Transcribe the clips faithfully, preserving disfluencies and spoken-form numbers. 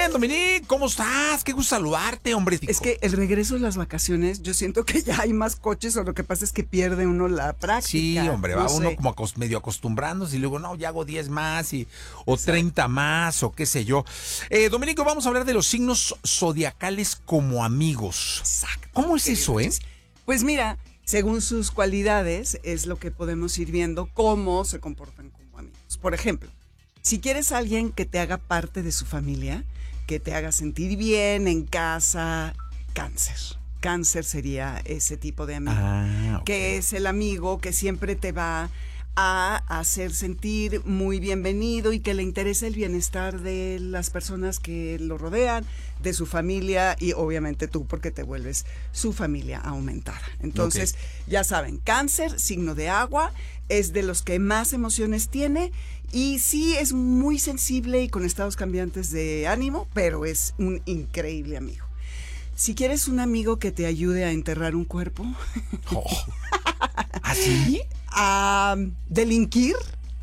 bien, Dominique, ¿cómo estás? Qué gusto saludarte, hombre. Es que el regreso de las vacaciones, yo siento que ya hay más coches, o lo que pasa es que pierde uno la práctica. Sí, hombre, va no uno sé. como acos- medio acostumbrándose y luego, no, ya hago diez más y, o treinta más o qué sé yo. Eh, Dominique, vamos a hablar de los signos zodiacales como amigos. Exacto. ¿Cómo es eso, eh? Pues mira, según sus cualidades es lo que podemos ir viendo cómo se comportan como amigos. Por ejemplo, si quieres a alguien que te haga parte de su familia, que te haga sentir bien en casa, Cáncer. Cáncer sería ese tipo de amigo. Ah, ok. Que es el amigo que siempre te va a hacer sentir muy bienvenido y que le interesa el bienestar de las personas que lo rodean, de su familia y obviamente tú porque te vuelves su familia aumentada. Entonces, Ok. ya saben, Cáncer, signo de agua, es de los que más emociones tiene y sí es muy sensible y con estados cambiantes de ánimo, pero es un increíble amigo. Si quieres un amigo que te ayude a enterrar un cuerpo, Oh. ¿Así? a delinquir,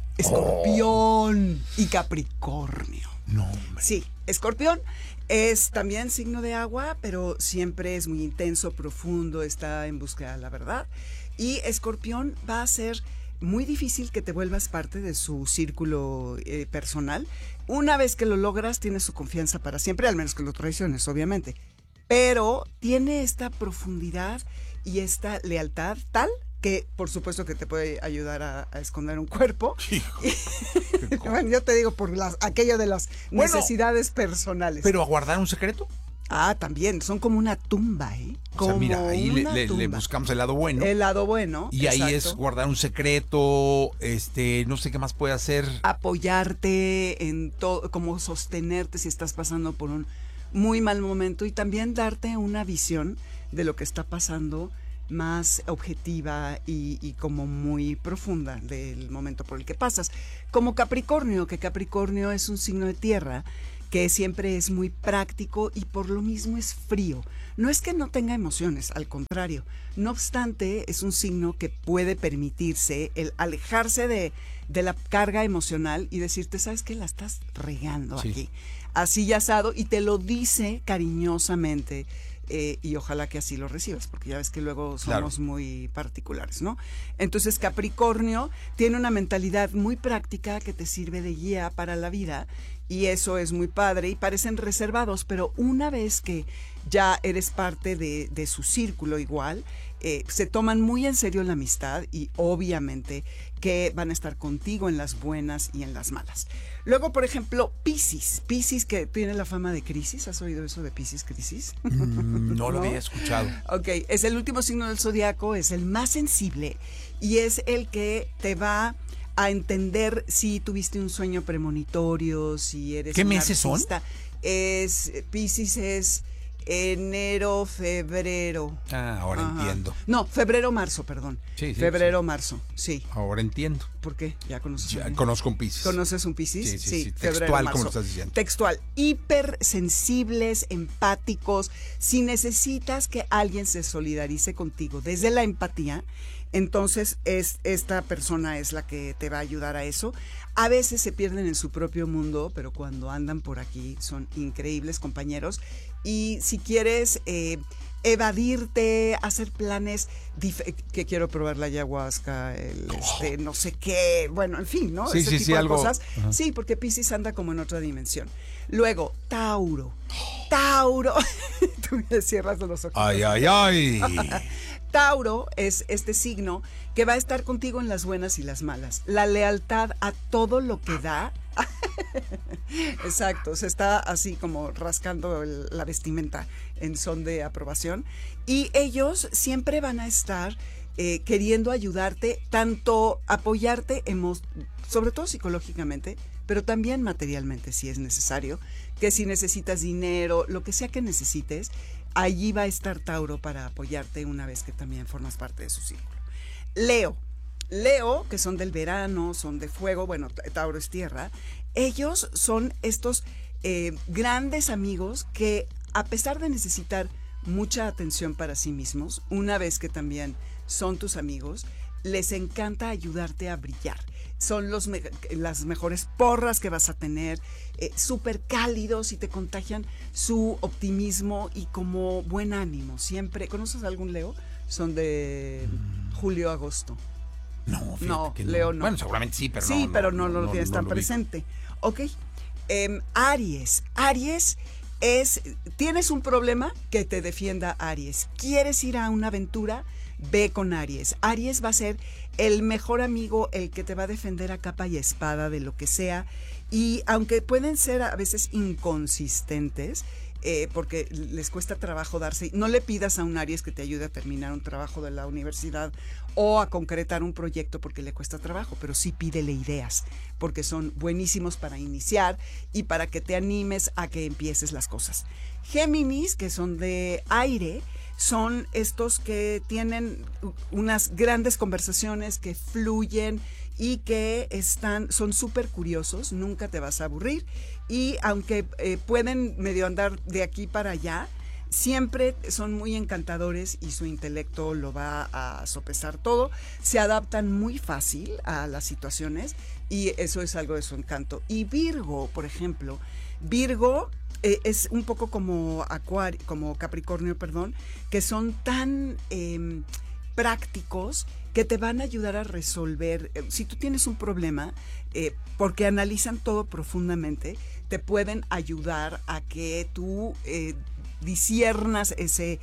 Escorpión y Capricornio. No, hombre. Sí, Escorpión es también signo de agua, pero siempre es muy intenso, profundo, está en búsqueda de la verdad. Y Escorpión va a ser muy difícil que te vuelvas parte de su círculo eh, personal. Una vez que lo logras, tienes su confianza para siempre, al menos que lo traiciones, obviamente. Pero tiene esta profundidad y esta lealtad tal que por supuesto que te puede ayudar a, a esconder un cuerpo. Hijo, Bueno, yo te digo por las, aquello de las Bueno, necesidades personales. ¿pero a guardar un secreto? Ah, también, son como una tumba, ¿eh? O Como sea, mira, ahí le, una le- le tumba. buscamos el lado bueno. El lado bueno. Y ahí es exacto. guardar un secreto, este, no sé qué más puede hacer. Apoyarte en todo, como sostenerte si estás pasando por un muy mal momento y también darte una visión de lo que está pasando más objetiva y, y como muy profunda del momento por el que pasas. Como Capricornio, que Capricornio es un signo de tierra que siempre es muy práctico y por lo mismo es frío. No es que no tenga emociones, al contrario. No obstante, es un signo que puede permitirse el alejarse de, de la carga emocional y decirte, ¿sabes qué? La estás regando Sí. aquí. Así ya asado y te lo dice cariñosamente. Eh, y ojalá que así lo recibas, porque ya ves que luego somos Claro. muy particulares, ¿no? Entonces Capricornio tiene una mentalidad muy práctica que te sirve de guía para la vida y eso es muy padre y parecen reservados, pero una vez que ya eres parte de, de su círculo igual, eh, se toman muy en serio la amistad y obviamente que van a estar contigo en las buenas y en las malas. Luego, por ejemplo, Piscis. Piscis que tiene la fama de crisis. ¿Has oído eso de Piscis crisis? Mm, no lo ¿No? había escuchado. Ok, es el último signo del zodiaco, es el más sensible y es el que te va a entender si tuviste un sueño premonitorio, si eres ¿Qué un meses son? artista. Es, Piscis es enero, febrero. Ah, ahora Ajá. entiendo. No, febrero, marzo, perdón. Sí, sí, febrero, marzo, sí. Ahora entiendo. ¿Por qué? Ya conoces. Ya, a mí. conozco un Piscis. ¿Conoces un Piscis? Sí, sí, sí. febrero, Textual, como marzo. lo estás diciendo. Textual. Hipersensibles, empáticos. Si necesitas que alguien se solidarice contigo desde la empatía, entonces es, esta persona es la que te va a ayudar a eso. A veces se pierden en su propio mundo, pero cuando andan por aquí son increíbles compañeros. Y si quieres eh, evadirte, hacer planes, dif- que quiero probar la ayahuasca, el, Oh. este, no sé qué, bueno, en fin, ¿no? Sí, Ese sí, tipo sí, de algo- cosas. Ajá. Sí, porque Piscis anda como en otra dimensión. Luego, Tauro. Tauro. Tú me cierras los ojos. Ay, ay, ay. Tauro es este signo que va a estar contigo en las buenas y las malas. La lealtad a todo lo que da. Exacto, se está así como rascando el- la vestimenta en son de aprobación. Y ellos siempre van a estar eh, queriendo ayudarte, tanto apoyarte, emo- sobre todo psicológicamente, pero también materialmente si es necesario, que si necesitas dinero, lo que sea que necesites, allí va a estar Tauro para apoyarte una vez que también formas parte de su círculo. Leo. Leo, que son del verano, son de fuego, bueno, Tauro es tierra, ellos son estos eh, grandes amigos que a pesar de necesitar mucha atención para sí mismos, una vez que también son tus amigos, les encanta ayudarte a brillar. Son los me- las mejores porras que vas a tener, eh, súper cálidos y te contagian su optimismo y como buen ánimo. Siempre, ¿conoces algún Leo? Son de julio, agosto. No, fíjate No, que Leo no. Bueno, seguramente sí, pero sí, no. pero no, no lo tienes tan lo ubico. presente. Ok. Em, Aries. Aries es, tienes un problema, que te defienda Aries. ¿Quieres ir a una aventura? Ve con Aries. Aries va a ser el mejor amigo, el que te va a defender a capa y espada de lo que sea. Y aunque pueden ser a veces inconsistentes, eh, porque les cuesta trabajo darse, no le pidas a un Aries que te ayude a terminar un trabajo de la universidad o a concretar un proyecto porque le cuesta trabajo, pero sí pídele ideas, porque son buenísimos para iniciar y para que te animes a que empieces las cosas. Géminis, que son de aire, son estos que tienen unas grandes conversaciones que fluyen y que están, son súper curiosos, nunca te vas a aburrir, y aunque eh, pueden medio andar de aquí para allá, siempre son muy encantadores y su intelecto lo va a sopesar todo, se adaptan muy fácil a las situaciones y eso es algo de su encanto. Y Virgo, por ejemplo, Virgo eh, es un poco como Acuario, como Capricornio, perdón, que son tan eh, prácticos que te van a ayudar a resolver. Eh, si tú tienes un problema, eh, porque analizan todo profundamente, te pueden ayudar a que tú eh, disiernas ese,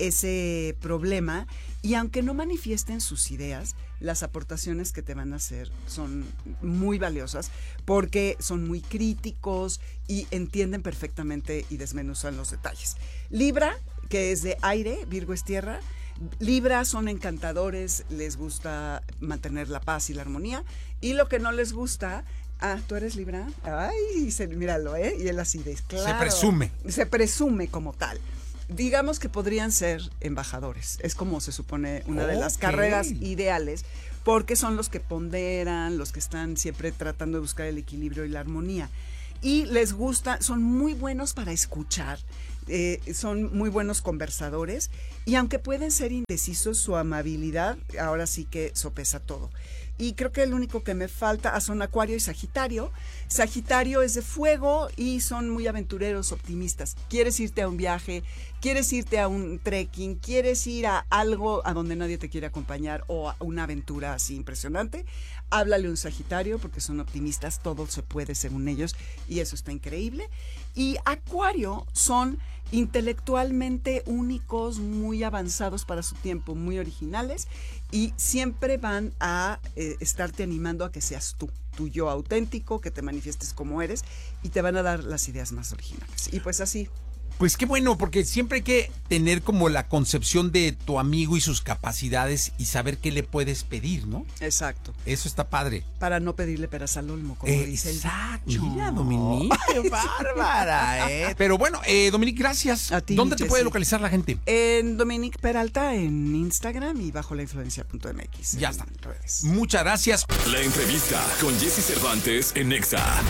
ese problema, y aunque no manifiesten sus ideas, las aportaciones que te van a hacer son muy valiosas porque son muy críticos y entienden perfectamente y desmenuzan los detalles. Libra, que es de aire, Virgo es tierra. Libra son encantadores, les gusta mantener la paz y la armonía, y lo que no les gusta... Ah, ¿tú eres Libra? Ay, se, míralo, ¿eh? Y él así de, claro. Se presume. Se presume como tal. Digamos que podrían ser embajadores. Es como se supone una de las Ok. carreras ideales, porque son los que ponderan, los que están siempre tratando de buscar el equilibrio y la armonía. Y les gusta, son muy buenos para escuchar, eh, son muy buenos conversadores, y aunque pueden ser indecisos, su amabilidad ahora sí que sopesa todo. Y creo que el único que me falta ah, son Acuario y Sagitario. Sagitario es de fuego y son muy aventureros, optimistas. Quieres irte a un viaje, quieres irte a un trekking, quieres ir a algo a donde nadie te quiere acompañar o a una aventura así impresionante, háblale a un Sagitario porque son optimistas, todo se puede según ellos y eso está increíble. Y Acuario son intelectualmente únicos, muy avanzados para su tiempo, muy originales, y siempre van a eh, estarte animando a que seas tú, tu yo auténtico, que te manifiestes como eres, y te van a dar las ideas más originales. Y pues así. Pues qué bueno, porque siempre hay que tener como la concepción de tu amigo y sus capacidades y saber qué le puedes pedir, ¿no? Exacto. Eso está padre. Para no pedirle peras al olmo, como Eh, dice el exacto. dicho. Mira, Dominique, qué bárbara, ¿eh? Pero bueno, eh, Dominique, gracias. A ti, ¿Dónde te Jessy. puede localizar la gente? En Dominique Peralta en Instagram y bajo la influencia punto m x. Ya en está. redes. Muchas gracias. La entrevista con Jessy Cervantes en Nexa.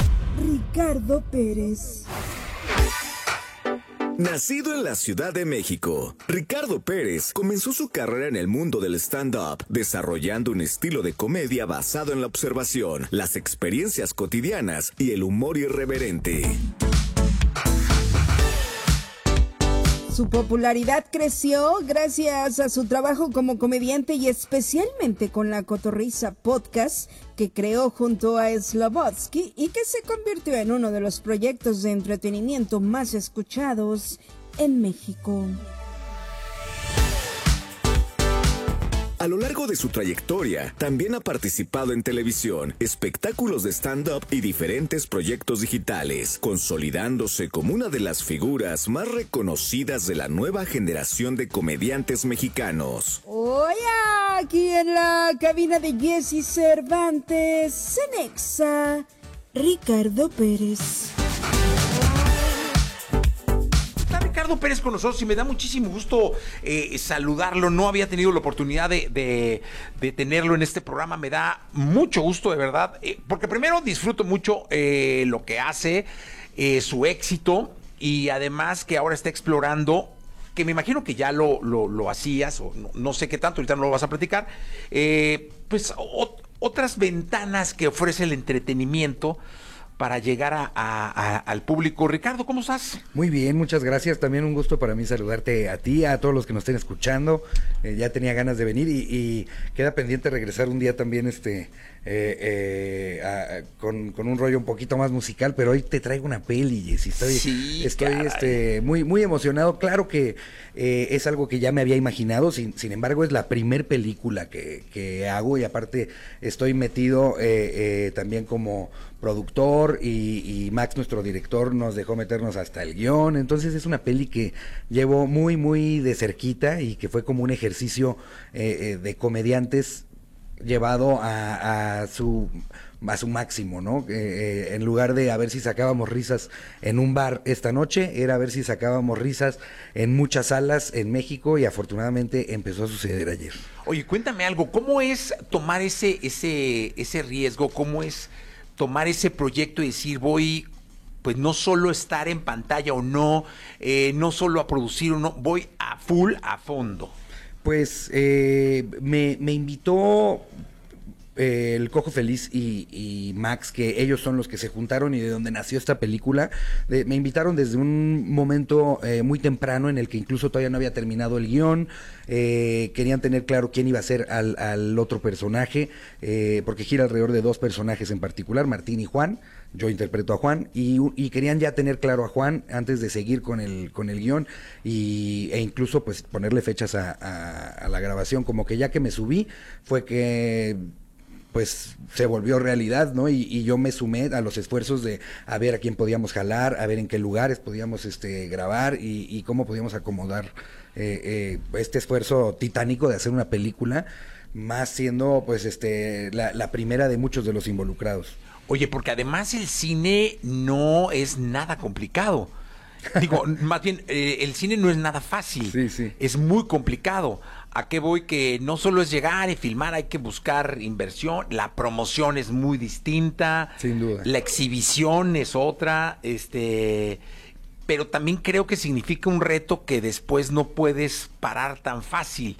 Ricardo Pérez. Nacido en la Ciudad de México, Ricardo Pérez comenzó su carrera en el mundo del stand-up, desarrollando un estilo de comedia basado en la observación, las experiencias cotidianas y el humor irreverente. Su popularidad creció gracias a su trabajo como comediante y especialmente con La Cotorrisa Podcast, que creó junto a Slobodsky y que se convirtió en uno de los proyectos de entretenimiento más escuchados en México. A lo largo de su trayectoria, también ha participado en televisión, espectáculos de stand-up y diferentes proyectos digitales, consolidándose como una de las figuras más reconocidas de la nueva generación de comediantes mexicanos. Hoy aquí en la cabina de Jessy Cervantes, en Nexa, Ricardo Pérez. Ricardo Pérez con nosotros y me da muchísimo gusto eh, saludarlo. No había tenido la oportunidad de, de, de tenerlo en este programa. Me da mucho gusto, de verdad, eh, porque primero disfruto mucho eh, lo que hace, eh, su éxito, y además que ahora está explorando que me imagino que ya lo, lo, lo hacías, o no, no sé qué tanto, ahorita no lo vas a platicar, eh, pues o, otras ventanas que ofrece el entretenimiento para llegar a, a, a, al público. Ricardo, ¿cómo estás? Muy bien, muchas gracias. También un gusto para mí saludarte a ti, a todos los que nos estén escuchando. Eh, ya tenía ganas de venir y, y queda pendiente regresar un día también este eh, eh, a, con, con un rollo un poquito más musical, pero hoy te traigo una peli, Jessy. Estoy, sí, estoy este, muy, muy emocionado. Claro que eh, es algo que ya me había imaginado, sin, sin embargo es la primer película que, que hago y aparte estoy metido eh, eh, también como productor y, y Max, nuestro director, nos dejó meternos hasta el guión. Entonces es una peli que llevo muy, muy de cerquita y que fue como un ejercicio eh, eh, de comediantes llevado a, a su a su máximo, ¿no? Eh, eh, en lugar de a ver si sacábamos risas en un bar esta noche, era a ver si sacábamos risas en muchas salas en México y afortunadamente empezó a suceder ayer. Oye, cuéntame algo, ¿cómo es tomar ese, ese, ese riesgo? ¿Cómo es tomar ese proyecto y decir voy, pues no solo estar en pantalla o no, eh, no solo a producir o no, voy a full, a fondo? Pues eh, me, me invitó eh, el Cojo Feliz y, y Max, que ellos son los que se juntaron y de donde nació esta película. De, me invitaron desde un momento eh, muy temprano en el que incluso todavía no había terminado el guión. Eh, querían tener claro quién iba a ser al, al otro personaje, eh, porque gira alrededor de dos personajes en particular, Martín y Juan. Yo interpreto a Juan y, y querían ya tener claro a Juan antes de seguir con el con el guión y, e incluso pues ponerle fechas a, a, a la grabación. Como que ya que me subí fue que pues se volvió realidad, ¿no? Y, y yo me sumé a los esfuerzos de a ver a quién podíamos jalar, a ver en qué lugares podíamos este grabar y, y cómo podíamos acomodar eh, eh, este esfuerzo titánico de hacer una película, más siendo pues este la, la primera de muchos de los involucrados. Oye, porque además el cine no es nada complicado. Digo, más bien, eh, el cine no es nada fácil. Sí, sí. Es muy complicado. ¿A qué voy? Que no solo es llegar y filmar, hay que buscar inversión. La promoción es muy distinta. Sin duda. La exhibición es otra. Este, pero también creo que significa un reto que después no puedes parar tan fácil.